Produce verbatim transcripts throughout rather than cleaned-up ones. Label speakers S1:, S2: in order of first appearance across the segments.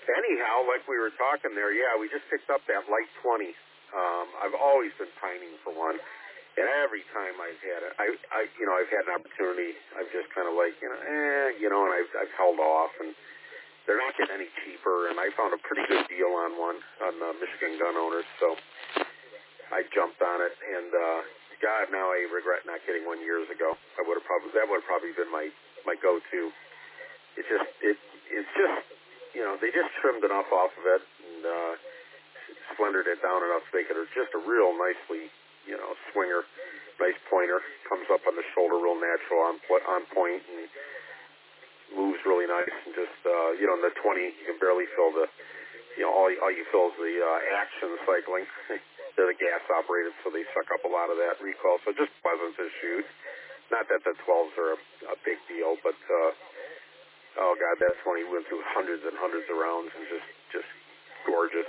S1: Anyhow, like we were talking there, yeah, we just picked up that light twenty. Um, I've always been pining for one, and every time I've had it, I, I, you know, I've had an opportunity. I've just kind of like, you know, eh, you know, and I've, I've held off, and they're not getting any cheaper. And I found a pretty good deal on one on uh, Michigan Gun Owners, so I jumped on it. And uh, God, now I regret not getting one years ago. I would have probably that would have probably been my my go-to. It just it it's just you know they just trimmed enough off of it and uh, splendored it down enough to make it just a real nicely you know swinger, nice pointer. Comes up on the shoulder real natural on on point and moves really nice and just uh, you know in the twenty you can barely feel the you know all all you feel is the uh, action cycling. They're the gas operated, so they suck up a lot of that recoil. So just pleasant to shoot. Not that the twelves are a, a big deal, but uh, oh God, that twenty went through hundreds and hundreds of rounds and just, just gorgeous.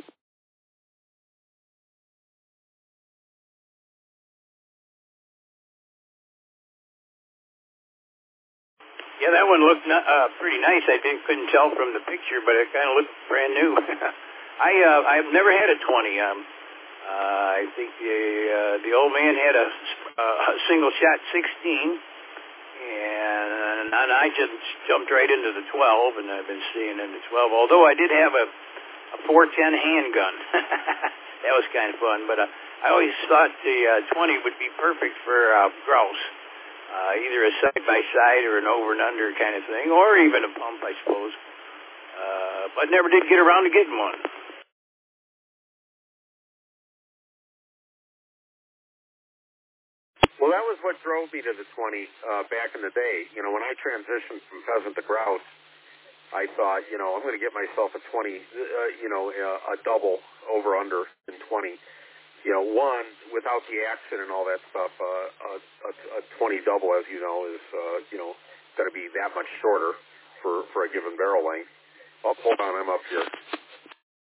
S2: Yeah, that one looked uh, pretty nice. I didn't couldn't tell from the picture, but it kind of looked brand new. I uh, I've never had a twenty. Um, uh, I think the uh, the old man had a, a single shot sixteen, and, and I just jumped right into the twelve, and I've been seeing in the twelve. Although I did have a a four ten handgun. That was kind of fun, but uh, I always thought the uh, twenty would be perfect for uh, grouse, uh, either a side-by-side or an over and under kind of thing, or even a pump, I suppose. Uh, but never did get around to getting one.
S1: Well, that was what drove me to the twenty uh, back in the day. You know, when I transitioned from pheasant to grouse, I thought, you know, I'm going to get myself a twenty, uh, you know, uh, a double over under in twenty. You know, one, without the action and all that stuff, uh, a, a, a twenty double, as you know, is, uh, you know, going to be that much shorter for, for a given barrel length. Oh, hold on, I'm up here.